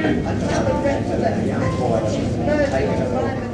another friend for them. She's merged with one